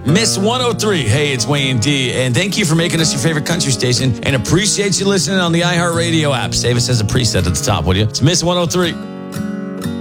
Miss 103. Hey, it's Wayne D. And thank you for making us your favorite country station and appreciate you listening on the iHeartRadio app. Save us as a preset at the top, will you? It's Miss 103.